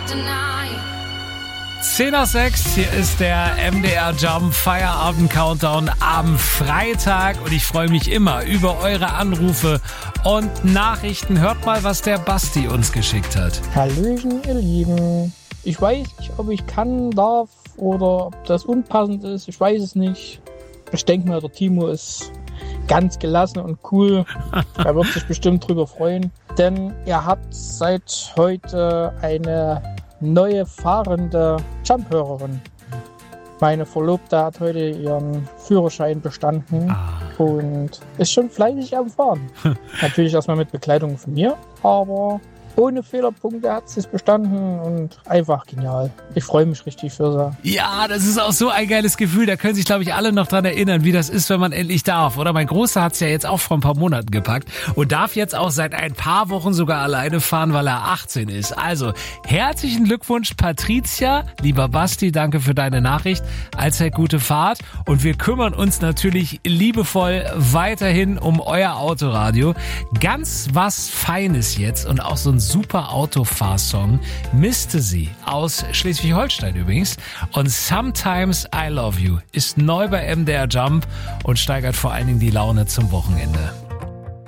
10 nach 6, hier ist der MDR Jump Feierabend Countdown am Freitag und ich freue mich immer über eure Anrufe und Nachrichten. Hört mal, was der Basti uns geschickt hat. Hallöchen, ihr Lieben. Ich weiß nicht, ob ich kann, darf oder ob das unpassend ist. Ich weiß es nicht. Ich denke mal, der Timo ist ganz gelassen und cool. Er wird sich bestimmt drüber freuen. Denn ihr habt seit heute eine neue fahrende Jump-Hörerin. Meine Verlobte hat heute ihren Führerschein bestanden und ist schon fleißig am Fahren. Natürlich erstmal mit Begleitung von mir, aber ohne Fehlerpunkte hat sie es bestanden und einfach genial. Ich freue mich richtig für sie. Ja, das ist auch so ein geiles Gefühl. Da können sich, glaube ich, alle noch dran erinnern, wie das ist, wenn man endlich darf. Oder mein Großer hat es ja jetzt auch vor ein paar Monaten gepackt und darf jetzt auch seit ein paar Wochen sogar alleine fahren, weil er 18 ist. Also, herzlichen Glückwunsch, Patricia. Lieber Basti, danke für deine Nachricht. Allzeit gute Fahrt. Und wir kümmern uns natürlich liebevoll weiterhin um euer Autoradio. Ganz was Feines jetzt und auch so ein super Autofahrsong. Misty aus Schleswig-Holstein übrigens. Und Sometimes I Love You ist neu bei MDR Jump und steigert vor allen Dingen die Laune zum Wochenende.